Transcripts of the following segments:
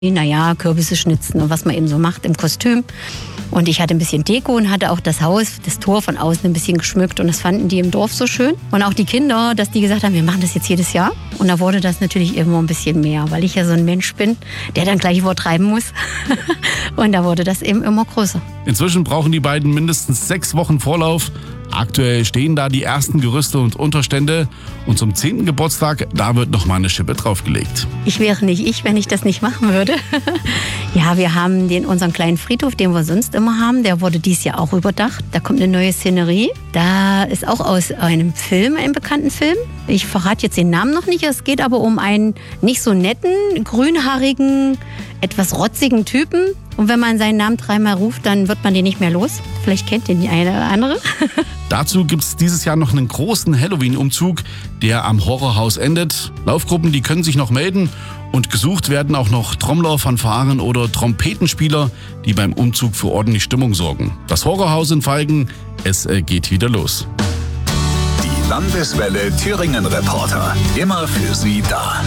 Naja, Kürbisse schnitzen und was man eben so macht im Kostüm. Und ich hatte ein bisschen Deko und hatte auch das Haus, das Tor von außen ein bisschen geschmückt. Und das fanden die im Dorf so schön. Und auch die Kinder, dass die gesagt haben, wir machen das jetzt jedes Jahr. Und da wurde das natürlich immer ein bisschen mehr, weil ich ja so ein Mensch bin, der dann gleich übertreiben muss. Und da wurde das eben immer größer. Inzwischen brauchen die beiden mindestens 6 Wochen Vorlauf. Aktuell stehen da die ersten Gerüste und Unterstände. Und zum 10. Geburtstag, da wird noch mal eine Schippe draufgelegt. Ich wäre nicht ich, wenn ich das nicht machen würde. Ja, wir haben unseren kleinen Friedhof, den wir sonst immer haben. Der wurde dieses Jahr auch überdacht. Da kommt eine neue Szenerie. Da ist auch aus einem Film, einem bekannten Film. Ich verrate jetzt den Namen noch nicht. Es geht aber um einen nicht so netten, grünhaarigen, etwas rotzigen Typen. Und wenn man seinen Namen 3-mal ruft, dann wird man den nicht mehr los. Vielleicht kennt den die eine oder andere. Dazu gibt es dieses Jahr noch einen großen Halloween-Umzug, der am Horrorhaus endet. Laufgruppen, die können sich noch melden. Und gesucht werden auch noch Trommler, Fanfaren oder Trompetenspieler, die beim Umzug für ordentlich Stimmung sorgen. Das Horrorhaus in Valken, es geht wieder los. Die Landeswelle Thüringen Reporter, immer für Sie da.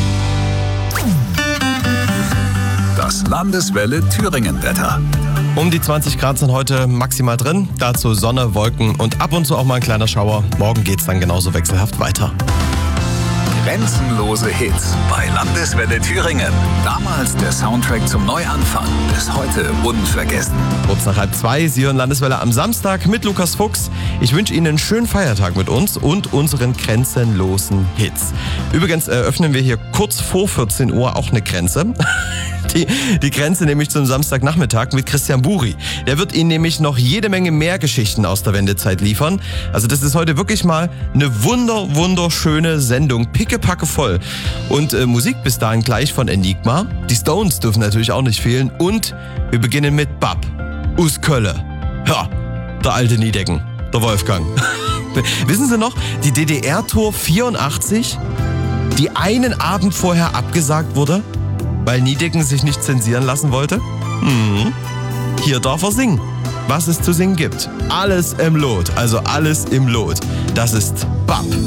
Das Landeswelle Thüringen Wetter. Um die 20 Grad sind heute maximal drin. Dazu Sonne, Wolken und ab und zu auch mal ein kleiner Schauer. Morgen geht's dann genauso wechselhaft weiter. Grenzenlose Hits bei Landeswelle Thüringen. Damals der Soundtrack zum Neuanfang. Bis heute unvergessen. Kurz nach 1:30, Sie hören Landeswelle am Samstag mit Lukas Fuchs. Ich wünsche Ihnen einen schönen Feiertag mit uns und unseren grenzenlosen Hits. Übrigens eröffnen wir hier kurz vor 14 Uhr auch eine Grenze. Die Grenze nämlich zum Samstagnachmittag mit Christian Buri. Der wird Ihnen nämlich noch jede Menge mehr Geschichten aus der Wendezeit liefern. Also das ist heute wirklich mal eine wunderschöne Sendung. Pickepacke voll. Und Musik bis dahin gleich von Enigma. Die Stones dürfen natürlich auch nicht fehlen. Und wir beginnen mit Bab. Us Kölle. Ja, der alte Niedecken. Der Wolfgang. Wissen Sie noch, die DDR-Tour 84, die einen Abend vorher abgesagt wurde? Weil Niedecken sich nicht zensieren lassen wollte? Hier darf er singen. Was es zu singen gibt. Alles im Lot. Also alles im Lot. Das ist Bab.